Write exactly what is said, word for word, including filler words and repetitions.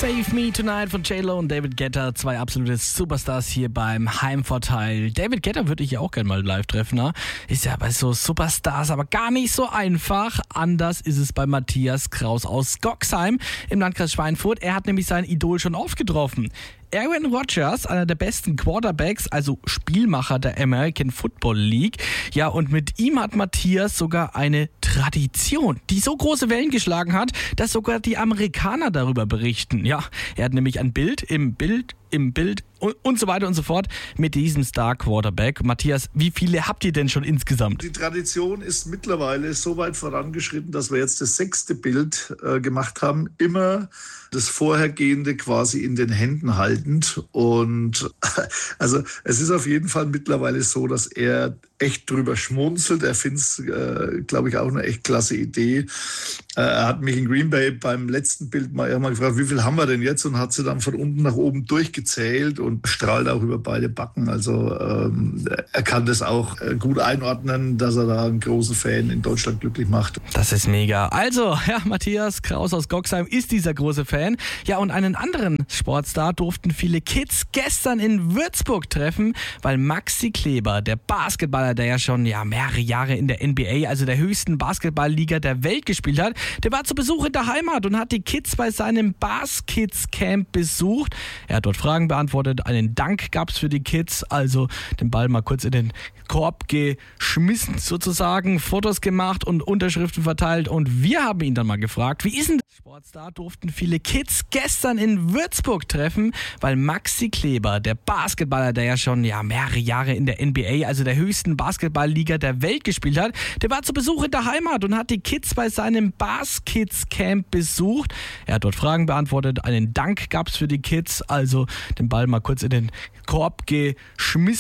Save Me Tonight von J-Lo und David Guetta, zwei absolute Superstars hier beim Heimvorteil. David Guetta würde ich ja auch gerne mal live treffen, ne? Ist ja bei so Superstars aber gar nicht so einfach. Anders ist es bei Matthias Kraus aus Goxheim im Landkreis Schweinfurt. Er hat nämlich sein Idol schon oft getroffen. Aaron Rodgers, einer der besten Quarterbacks, also Spielmacher der American Football League. Ja, und mit ihm hat Matthias sogar eine Tradition, die so große Wellen geschlagen hat, dass sogar die Amerikaner darüber berichten. Ja, er hat nämlich ein Bild im Bild im Bild und, und so weiter und so fort mit diesem Star Quarterback. Matthias, wie viele habt ihr denn schon insgesamt? Die Tradition ist mittlerweile so weit vorangeschritten, dass wir jetzt das sechste Bild äh, gemacht haben. Immer das vorhergehende quasi in den Händen haltend. Und also es ist auf jeden Fall mittlerweile so, dass er echt drüber schmunzelt. Er findet es, äh, glaube ich, auch eine echt klasse Idee. Äh, er hat mich in Green Bay beim letzten Bild mal irgendwann gefragt, wie viel haben wir denn jetzt? Und hat sie dann von unten nach oben durchgezählt und strahlt auch über beide Backen. Also ähm, er kann das auch gut einordnen, dass er da einen großen Fan in Deutschland glücklich macht. Das ist mega. Also, ja, Matthias Kraus aus Goxheim ist dieser große Fan. Ja, und einen anderen Sportstar durften viele Kids gestern in Würzburg treffen, weil Maxi Kleber, der Basketballer, der ja schon ja, mehrere Jahre in der N B A, also der höchsten Basketballliga der Welt gespielt hat, der war zu Besuch in der Heimat und hat die Kids bei seinem Bas-Kids-Camp besucht. Er hat dort Fragen beantwortet, einen Dank gab es für die Kids, also den Ball mal kurz in den Korb geschmissen sozusagen, Fotos gemacht und Unterschriften verteilt und wir haben ihn dann mal gefragt, wie ist denn das? Sportstar durften viele Kids gestern in Würzburg treffen, weil Maxi Kleber, der Basketballer, der ja schon ja, mehrere Jahre in der N B A, also der höchsten Basketballliga der Welt gespielt hat, der war zu Besuch in der Heimat und hat die Kids bei seinem Bas-Kids-Camp besucht. Er hat dort Fragen beantwortet, einen Dank gab es für die Kids, also den Ball mal kurz in den Korb geschmissen.